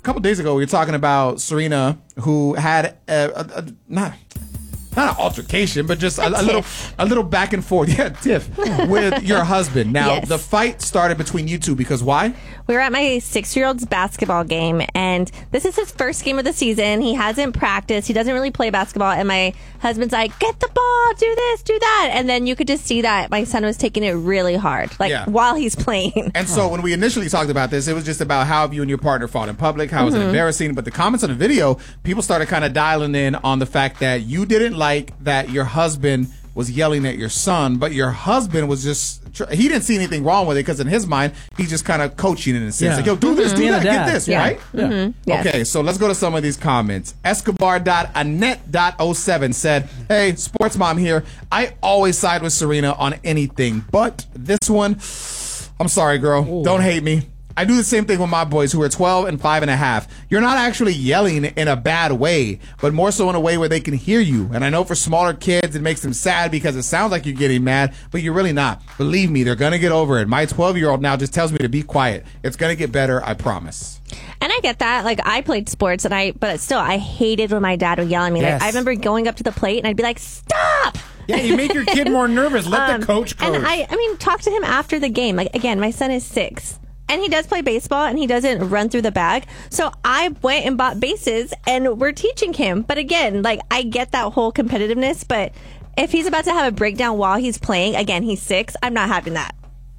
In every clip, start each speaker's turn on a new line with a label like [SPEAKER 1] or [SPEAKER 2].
[SPEAKER 1] couple days ago, we were talking about Serena, who had not an altercation, but just a little back and forth. Yeah, tiff with your husband. Now,
[SPEAKER 2] Yes.
[SPEAKER 1] the fight started between you two because why?
[SPEAKER 2] We were at my 6-year-old's basketball game, and this is his first game of the season. He hasn't practiced. He doesn't really play basketball. And my husband's like, get the ball, do this, do that. And then you could just see that my son was taking it really hard, while he's playing.
[SPEAKER 1] And so when we initially talked about this, it was just about how you and your partner fought in public, how it was embarrassing. But the comments on the video, people started kind of dialing in on the fact that you didn't like that your husband was yelling at your son, but your husband was just, he didn't see anything wrong with it because in his mind, he's just kind of coaching in a sense. Like, yo, do this, do that, get this, right?
[SPEAKER 2] Yeah. Yes.
[SPEAKER 1] Okay, so let's go to some of these comments. Escobar.Annette.07 said, hey, sports mom here. I always side with Serena on anything, but this one, I'm sorry, girl. Ooh. Don't hate me. I do the same thing with my boys who are 12 and 5.5. You're not actually yelling in a bad way, but more so in a way where they can hear you. And I know for smaller kids, it makes them sad because it sounds like you're getting mad, but you're really not. Believe me, they're going to get over it. My 12-year-old now just tells me to be quiet. It's going to get better, I promise.
[SPEAKER 2] And I get that. Like, I played sports, but still, I hated when my dad would yell at me.
[SPEAKER 3] Yes.
[SPEAKER 2] Like, I remember going up to the plate, and I'd be like, stop!
[SPEAKER 3] Yeah, you make your kid more nervous. Let the coach coach.
[SPEAKER 2] And I mean, talk to him after the game. Like, again, my son is 6. And he does play baseball, and he doesn't run through the bag. So I went and bought bases, and we're teaching him. But again, like, I get that whole competitiveness. But if he's about to have a breakdown while he's playing, again, he's 6, I'm not having that.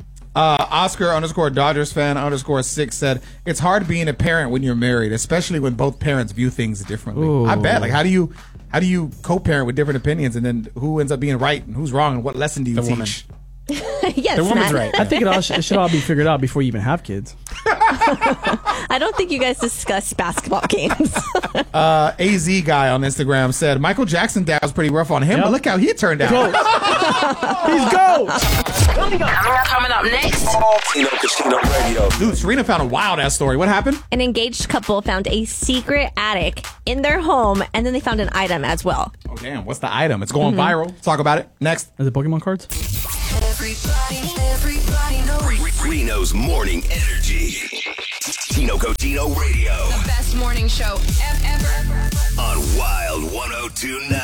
[SPEAKER 1] Oscar_Dodgers fan _6 said, it's hard being a parent when you're married, especially when both parents view things differently.
[SPEAKER 3] Ooh.
[SPEAKER 1] I bet. Like, how do you co-parent with different opinions, and then who ends up being right and who's wrong, and what lesson do you teach?
[SPEAKER 2] Yes,
[SPEAKER 3] the woman's
[SPEAKER 2] Matt.
[SPEAKER 3] right.
[SPEAKER 4] I think it should all be figured out before you even have kids.
[SPEAKER 2] I don't think you guys discuss basketball games.
[SPEAKER 1] AZ guy on Instagram said, Michael Jackson dad was pretty rough on him, but look how he turned out.
[SPEAKER 4] He's GOAT.
[SPEAKER 5] Coming up next.
[SPEAKER 6] Tino Casino Radio.
[SPEAKER 1] Dude, Serena found a wild-ass story. What happened?
[SPEAKER 2] An engaged couple found a secret attic in their home, and then they found an item as well.
[SPEAKER 1] Oh, damn. What's the item? It's going viral. Let's talk about it. Next.
[SPEAKER 4] Is it Pokemon cards?
[SPEAKER 5] Everybody knows.
[SPEAKER 6] Reno's Morning Energy. Tino Casino Radio.
[SPEAKER 5] The best morning show ever.
[SPEAKER 6] On Wild 102.9.